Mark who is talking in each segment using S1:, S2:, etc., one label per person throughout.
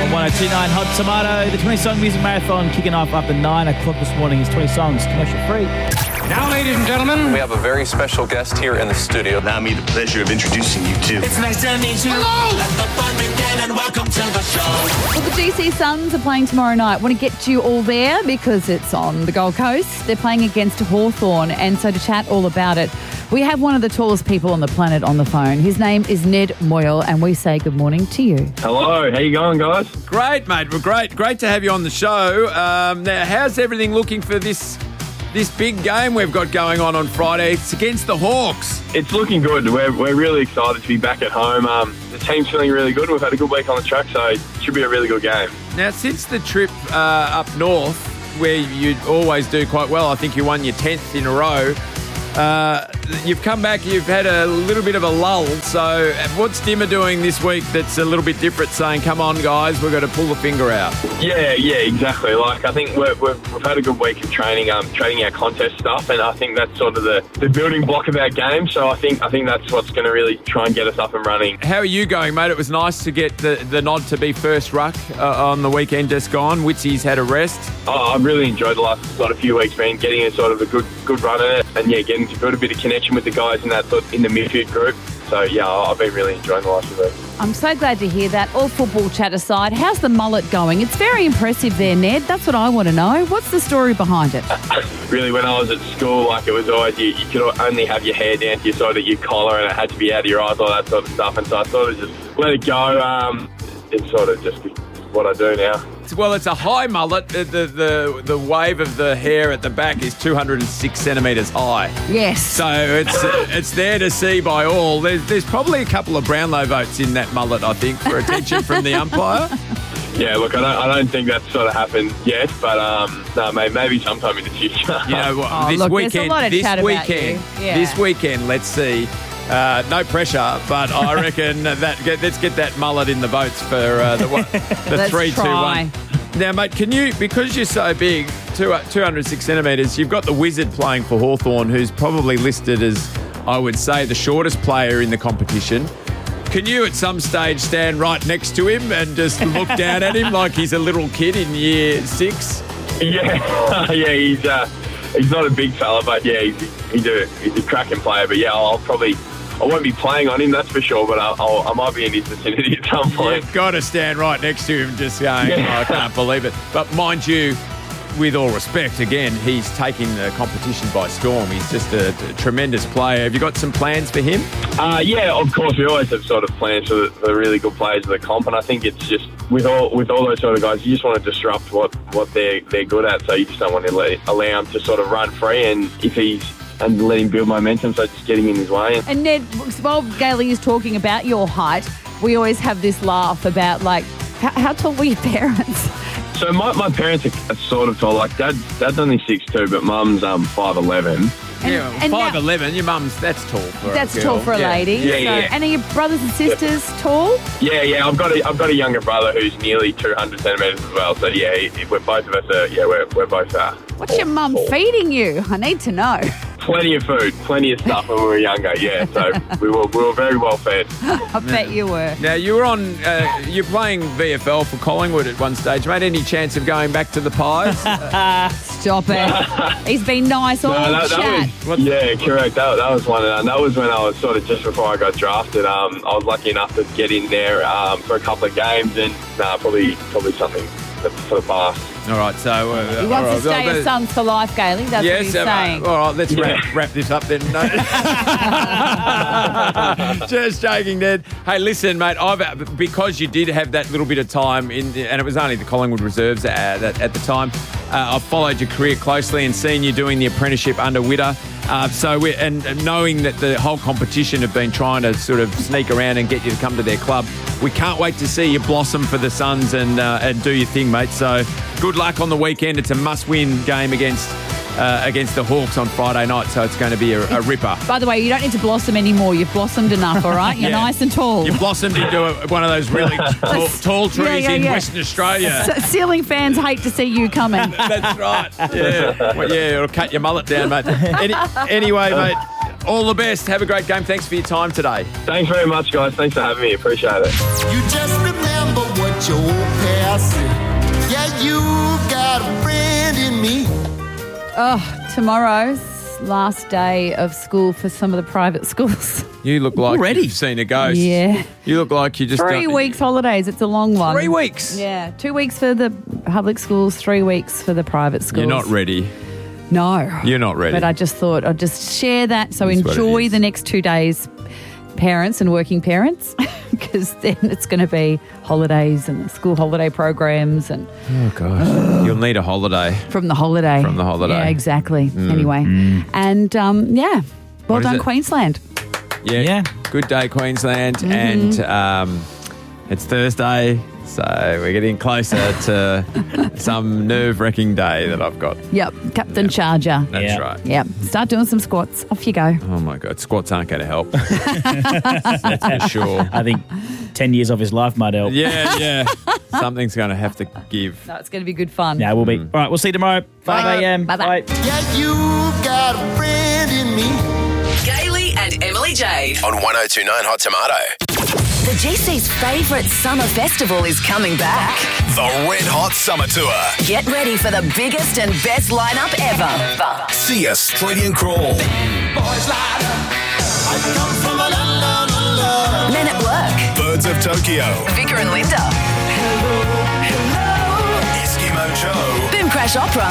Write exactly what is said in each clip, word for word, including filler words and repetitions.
S1: on one oh two point nine Hot Tomato. The twenty-song music marathon kicking off up at nine o'clock this morning. It's twenty songs, commercial free.
S2: Now, ladies and gentlemen,
S3: we have a very special guest here in the studio.
S4: Allow me the pleasure of introducing you to...
S5: It's nice to meet you. Hello! Let the fun begin and welcome to the show.
S6: Well, the G C Suns are playing tomorrow night. Want to get you all there because it's on the Gold Coast. They're playing against Hawthorn, and so to chat all about it, we have one of the tallest people on the planet on the phone. His name is Ned Moyle, and we say good morning to you.
S7: Hello, how you going, guys?
S8: Great, mate. Well, great. Great to have you on the show. Um, now, how's everything looking for this this big game we've got going on on Friday? It's against the Hawks.
S7: It's looking good. We're, we're really excited to be back at home. Um, the team's feeling really good. We've had a good week on the track, so it should be a really good game.
S8: Now, since the trip uh, up north, where you always do quite well, I think you won your tenth in a row, Uh, you've come back, you've had a little bit of a lull. So what's Dimmer doing this week that's a little bit different, saying, come on, guys, we've got to pull the finger out?
S7: Yeah, yeah, exactly. Like, I think we're, we've, we've had a good week of training, um, training our contest stuff, and I think that's sort of the, the building block of our game. So I think I think that's what's going to really try and get us up and running.
S8: How are you going, mate? It was nice to get the, the nod to be first ruck uh, on the weekend just gone. Witsy's had a rest.
S7: Oh, I've really enjoyed the last sort of few weeks, man, getting a sort of a good good run at it, and yeah, getting to build a bit of connection with the guys in that in the midfield group. So yeah, I've been really enjoying the last few weeks.
S6: I'm so glad to hear that. All football chat aside, how's the mullet going? It's very impressive there, Ned. That's what I want to know. What's the story behind it?
S7: Really, when I was at school, like it was always you, you could only have your hair down to your sort of your collar, and it had to be out of your eyes, all that sort of stuff. And so I sort of just let it go. Um, it's sort of just what I do now.
S8: Well, it's a high mullet. The, the the the wave of the hair at the back is two hundred six centimetres high.
S6: Yes.
S8: So it's it's there to see by all. There's there's probably a couple of Brownlow votes in that mullet, I think, for attention from the umpire.
S7: Yeah, look, I don't, I don't think that's sort of happened yet, but um, no, maybe, maybe sometime in the future.
S8: You know, well,
S6: oh,
S8: this
S6: look,
S8: weekend,
S6: there's a lot of
S8: this
S6: chat about
S8: weekend,
S6: you. Yeah.
S8: this weekend, let's see. Uh, no pressure, but I reckon that get, let's get that mullet in the votes for uh, the one, the
S6: Let's
S8: three, two,
S6: try.
S8: one. Now, mate, can you, because you're so big, two, two hundred six centimetres, you've got the Wizard playing for Hawthorn, who's probably listed as, I would say, the shortest player in the competition. Can you at some stage stand right next to him and just look down at him like he's a little kid in year six?
S7: Yeah, yeah, he's uh, he's not a big fella, but yeah, he's, he's a he's a cracking player. But yeah, I'll probably. I won't be playing on him, that's for sure, but I'll, I'll, I might be in his vicinity at some point.
S8: You've got to stand right next to him just going,
S7: Yeah.
S8: oh, I can't believe it. But mind you, with all respect, again, he's taking the competition by storm. He's just a, a tremendous player. Have you got some plans for him?
S7: Uh, yeah, of course, we always have sort of plans for the, for the really good players of the comp, and I think it's just, with all with all those sort of guys, you just want to disrupt what, what they're, they're good at, so you just don't want to let, allow him to sort of run free, and if he's and let him build momentum, so just getting in his way.
S6: And Ned, while Gailey is talking about your height, we always have this laugh about, like, how, how tall were your parents?
S7: So my, my parents are sort of tall. Like, Dad, Dad's only six two, but Mum's um five eleven.
S6: And,
S8: yeah,
S6: and
S8: five
S6: now-
S8: eleven. Your mum's, that's tall for
S6: That's
S8: a girl.
S6: tall for a
S8: Yeah.
S6: lady.
S7: Yeah,
S6: so,
S7: yeah.
S6: And are your brothers and sisters tall?
S7: Yeah, yeah. I've got a I've got a younger brother who's nearly two hundred centimetres as well. So yeah, he, we're both of us are yeah we're we're both uh.
S6: What's your mum feeding you? I need to know.
S7: Plenty of food, plenty of stuff when we were younger. Yeah, so we were we were very well fed.
S6: I bet you were.
S8: Now, you were on, uh, you're playing V F L for Collingwood at one stage, mate. Any chance of going back to the Pies?
S6: Stop it. He's been nice all
S7: No, that,
S6: chat.
S7: that was, yeah, correct. That, that was one of them. That was when I was sort of just before I got drafted. Um, I was lucky enough to get in there um, for a couple of games, and nah, probably probably something for the past.
S8: All right, so... Uh,
S6: He wants
S8: all right,
S6: to stay
S8: well,
S6: at Suns for life, Gailey. That's
S8: yes,
S6: what he's
S8: uh,
S6: saying.
S8: all right, let's
S7: Yeah.
S8: wrap, wrap this up then. No. Just joking, Ned. Hey, listen, mate, I've, because you did have that little bit of time, in, and it was only the Collingwood reserves at, at, at the time, uh, I've followed your career closely and seen you doing the apprenticeship under Witter. Uh, so, we and, and knowing that the whole competition have been trying to sort of sneak around and get you to come to their club, we can't wait to see you blossom for the Suns and uh, and do your thing, mate. So, good luck on the weekend. It's a must-win game against uh, against the Hawks on Friday night, so it's going to be a, a ripper.
S6: By the way, you don't need to blossom anymore. You've blossomed enough, all right? You're
S8: Yeah.
S6: nice and tall.
S8: You blossomed into a, one of those really tall, tall trees
S6: Yeah, yeah,
S8: in
S6: yeah.
S8: Western Australia.
S6: So, ceiling fans hate to see you coming.
S8: That's right. Yeah, well, yeah, it'll cut your mullet down, mate. Any, anyway, mate, all the best. Have a great game. Thanks for your time today.
S7: Thanks very much, guys. Thanks for having me. Appreciate it.
S5: You just remember what your old pal
S9: bossy. Yeah, you got a friend in me.
S6: Oh, tomorrow's last day of school for some of the private schools.
S8: You look like
S1: Already?
S8: you've seen a ghost.
S6: Yeah.
S8: You look like you just
S6: Three
S8: done-
S6: weeks holidays. It's a long one.
S8: Three weeks.
S6: Yeah. Two weeks for the public schools, three weeks for the private schools.
S8: You're not ready.
S6: No.
S8: You're not ready.
S6: But I just thought I'd just share that. So
S8: That's what it
S6: enjoy
S8: is.
S6: the next two days, parents and working parents, because then it's going to be holidays and school holiday programs and
S8: Oh, gosh. You'll need a holiday.
S6: from the holiday.
S8: From the holiday.
S6: Yeah, exactly. Anyway. And, um, yeah, well
S8: What is
S6: done,
S8: it?
S6: Queensland.
S8: Yeah.
S1: Yeah.
S8: Good day, Queensland.
S6: Mm-hmm.
S8: And um, it's Thursday, so we're getting closer to some nerve-wracking day that I've got.
S6: Yep, Captain Charger.
S8: That's
S1: Yeah.
S8: right.
S6: Yep, start doing some squats. Off you go.
S8: Oh, my God. Squats aren't going to help. That's for sure.
S1: I think ten years of his life might help.
S8: Yeah, yeah. Something's going to have to give.
S6: No, it's going to be good fun.
S1: Yeah, we'll be. All right, we'll see you tomorrow. five a.m.
S6: Bye-bye.
S9: Yeah, you got a friend in me.
S10: Gailey and Emily Jade.
S4: On one oh two nine Hot Tomato.
S10: The G C's favourite summer festival is coming back.
S4: The Red Hot Summer Tour.
S10: Get ready for the biggest and best lineup ever.
S4: See us, Stradian Crawl.
S10: Men at Work.
S4: Birds of Tokyo.
S10: Vicar and Linda.
S4: Eskimo Joe.
S10: Boom Crash Opera.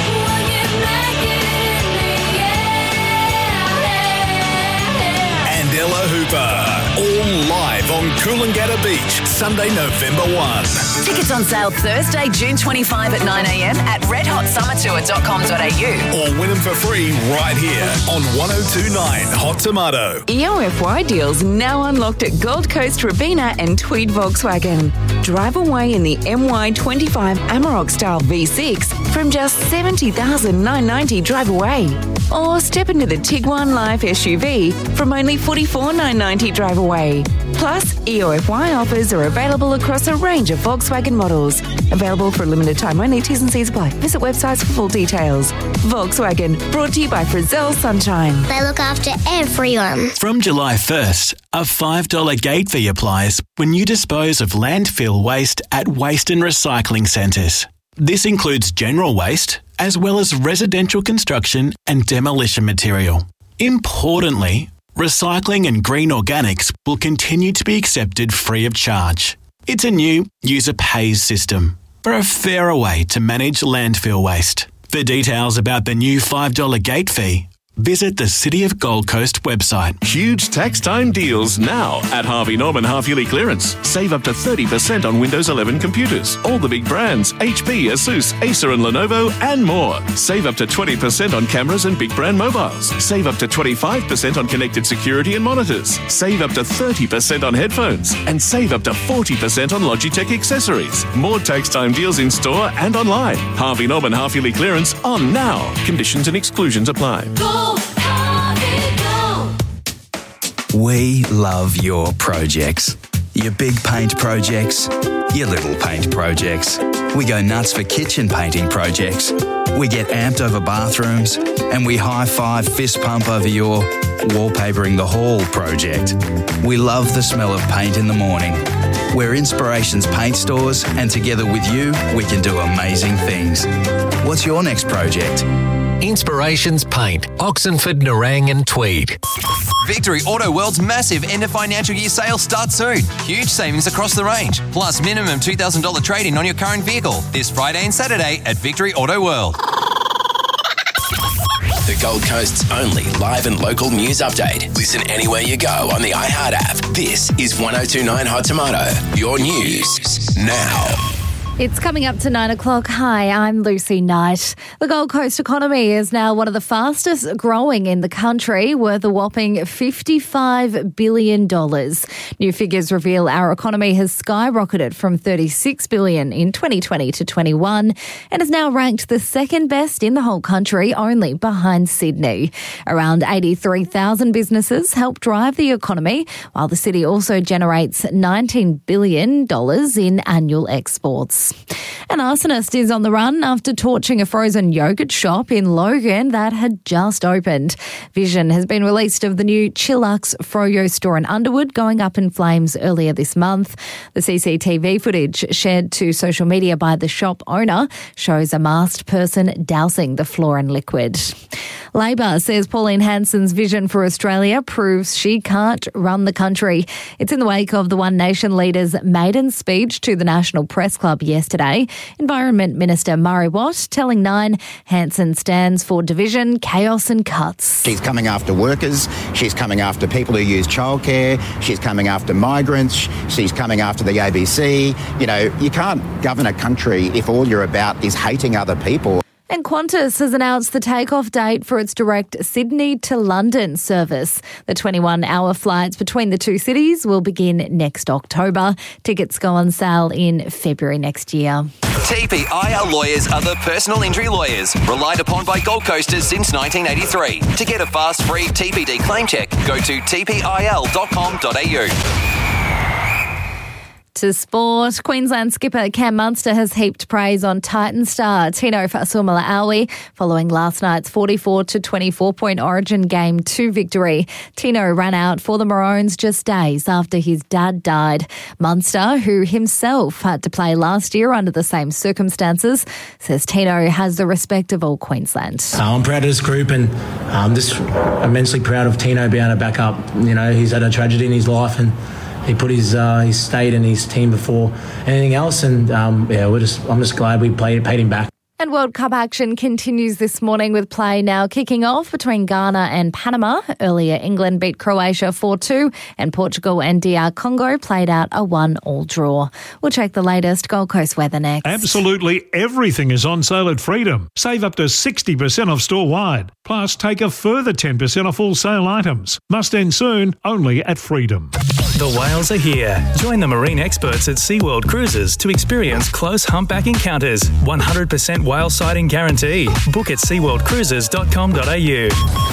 S4: And Ella Hooper. All live on Coolangatta Beach, Sunday, November first.
S10: Tickets on sale Thursday, June twenty-fifth at nine a.m. at red hot summer tour dot com dot a u.
S4: Or win them for free right here on one oh two nine Hot Tomato.
S11: E O F Y deals now unlocked at Gold Coast, Rabina and Tweed Volkswagen. Drive away in the M Y twenty-five Amarok style V six from just seventy thousand nine hundred ninety drive away. Or step into the Tiguan Life S U V from only forty-four thousand nine hundred ninety drive away. Plus, E O F Y offers are available across a range of Volkswagen models. Available for a limited time only. T's and C's apply. Visit websites for full details. Volkswagen, brought to you by Frizzell Sunshine.
S12: They look after everyone.
S13: From July first, a five dollars gate fee applies when you dispose of landfill waste at waste and recycling centres. This includes general waste, as well as residential construction and demolition material. Importantly, recycling and green organics will continue to be accepted free of charge. It's a new user pays system for a fairer way to manage landfill waste. For details about the new five dollars gate fee, visit the City of Gold Coast website.
S14: Huge tax time deals now at Harvey Norman half-yearly clearance. Save up to thirty percent on Windows eleven computers. All the big brands, H P, Asus, Acer and Lenovo and more. Save up to twenty percent on cameras and big brand mobiles. Save up to twenty-five percent on connected security and monitors. Save up to thirty percent on headphones. And save up to forty percent on Logitech accessories. More tax time deals in store and online. Harvey Norman half-yearly clearance on now. Conditions and exclusions apply.
S15: We love your projects. Your big paint projects, your little paint projects. We go nuts for kitchen painting projects. We get amped over bathrooms, and we high-five fist pump over your wallpapering the hall project. We love the smell of paint in the morning. We're Inspirations Paint Stores, and together with you, we can do amazing things. What's your next project?
S16: Inspirations Paint, Oxenford, Nerang and Tweed.
S17: Victory Auto World's massive end of financial year sale starts soon. Huge savings across the range, plus minimum two thousand dollars trade-in on your current vehicle this Friday and Saturday at Victory Auto World.
S4: The Gold Coast's only live and local news update. Listen anywhere you go on the iHeart app. This is one oh two nine Hot Tomato. Your news now.
S18: It's coming up to nine o'clock. Hi, I'm Lucy Knight. The Gold Coast economy is now one of the fastest growing in the country, worth a whopping fifty-five billion dollars. New figures reveal our economy has skyrocketed from thirty-six billion dollars in twenty twenty to twenty-one and is now ranked the second best in the whole country, only behind Sydney. Around eighty-three thousand businesses help drive the economy, while the city also generates nineteen billion dollars in annual exports. An arsonist is on the run after torching a frozen yogurt shop in Logan that had just opened. Vision has been released of the new Chillux Froyo store in Underwood going up in flames earlier this month. The C C T V footage shared to social media by the shop owner shows a masked person dousing the floor in liquid. Labor says Pauline Hanson's vision for Australia proves she can't run the country. It's in the wake of the One Nation leader's maiden speech to the National Press Club yesterday. Environment Minister Murray Watt telling Nine Hanson stands for division, chaos and cuts.
S19: She's coming after workers. She's coming after people who use childcare. She's coming after migrants. She's coming after the A B C. You know, you can't govern a country if all you're about is hating other people.
S18: And Qantas has announced the takeoff date for its direct Sydney to London service. The twenty-one hour flights between the two cities will begin next October. Tickets go on sale in February next year.
S17: T P I L lawyers are the personal injury lawyers relied upon by Gold Coasters since nineteen eighty-three. To get a fast, free T P D claim check, go to t p i l dot com dot a u.
S18: To sport, Queensland skipper Cam Munster has heaped praise on Titan star Tino Fa'asuamaleaui following last night's forty-four to twenty-four point Origin Game two victory. Tino ran out for the Maroons just days after his dad died. Munster, who himself had to play last year under the same circumstances, says Tino has the respect of all Queensland.
S20: Uh, I'm proud of this group and I'm just immensely proud of Tino being able to back up. You know, he's had a tragedy in his life and he put his uh, his state and his team before anything else, and um, yeah, we're just I'm just glad we played, paid him back.
S18: And World Cup action continues this morning with play now kicking off between Ghana and Panama. Earlier, England beat Croatia four two and Portugal and D R Congo played out a one all draw. We'll check the latest Gold Coast weather next.
S21: Absolutely everything is on sale at Freedom. Save up to sixty percent off store-wide. Plus, take a further ten percent off all sale items. Must end soon, only at Freedom.
S22: The whales are here. Join the marine experts at SeaWorld Cruises to experience close humpback encounters. one hundred percent whale sighting guarantee. Book at sea world cruises dot com dot a u.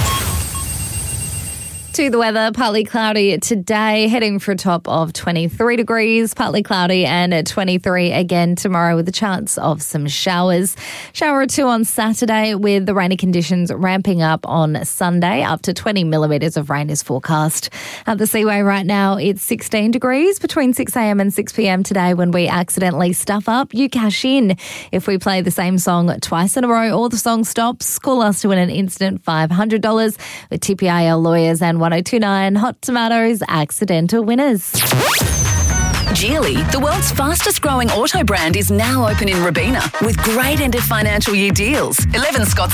S18: To the weather, partly cloudy today, heading for a top of twenty-three degrees, partly cloudy and at twenty-three again tomorrow with a chance of some showers. Shower or two on Saturday with the rainy conditions ramping up on Sunday. Up to twenty millimetres of rain is forecast. At the Seaway right now, it's sixteen degrees between six a m and six p m today. When we accidentally stuff up, you cash in. If we play the same song twice in a row or the song stops, call us to win an instant five hundred dollars with T P I L lawyers and one oh two nine Hot Tomatoes accidental winners.
S10: Geely, the world's fastest growing auto brand, is now open in Robina with great end of financial year deals. eleven Scotts